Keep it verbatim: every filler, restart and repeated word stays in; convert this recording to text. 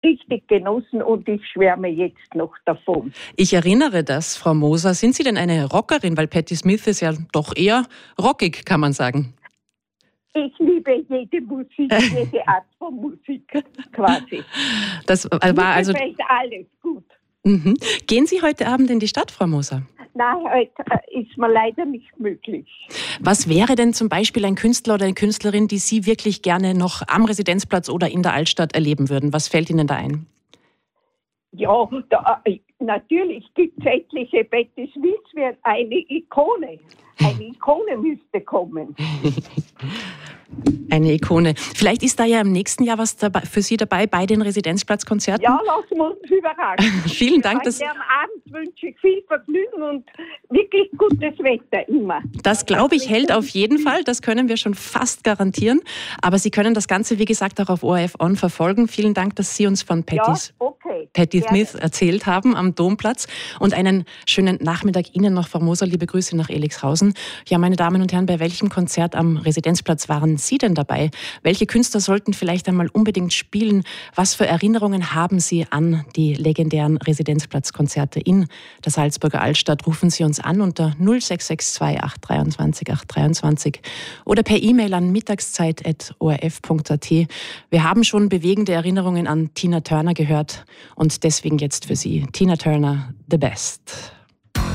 richtig genossen und ich schwärme jetzt noch davon. Ich erinnere das, Frau Moser. Sind Sie denn eine Rockerin? Weil Patti Smith ist ja doch eher rockig, kann man sagen. Ich liebe jede Musik, jede Art von Musik quasi. Das war Mir also gefällt alles gut. Mhm. Gehen Sie heute Abend in die Stadt, Frau Moser? Nein, heute ist mir leider nicht möglich. Was wäre denn zum Beispiel ein Künstler oder eine Künstlerin, die Sie wirklich gerne noch am Residenzplatz oder in der Altstadt erleben würden? Was fällt Ihnen da ein? Ja, da, natürlich gibt es etliche. Patti Smith wäre eine Ikone. Eine Ikone müsste kommen. Eine Ikone. Vielleicht ist da ja im nächsten Jahr was dabei, für Sie dabei bei den Residenzplatzkonzerten? Ja, lassen wir uns überraschen. Vielen Dank. Dass am Abend wünsche ich viel Vergnügen und wirklich gutes Wetter immer. Das, glaube ich, hält auf jeden Fall. Das können wir schon fast garantieren. Aber Sie können das Ganze, wie gesagt, auch auf O R F On verfolgen. Vielen Dank, dass Sie uns von Pattis, ja, okay. Patti Smith erzählt haben am Domplatz. Und einen schönen Nachmittag Ihnen noch, Frau Moser. Liebe Grüße nach Elixhausen. Ja, meine Damen und Herren, bei welchem Konzert am Residenzplatz waren Sie denn dabei? Welche Künstler sollten vielleicht einmal unbedingt spielen? Was für Erinnerungen haben Sie an die legendären Residenzplatzkonzerte in der Salzburger Altstadt? Rufen Sie uns an unter null sechs sechs zwei acht zwei drei acht drei zwei oder per E-Mail an mittagszeit at o r f punkt a t. Wir haben schon bewegende Erinnerungen an Tina Turner gehört und deswegen jetzt für Sie Tina Turner, The Best.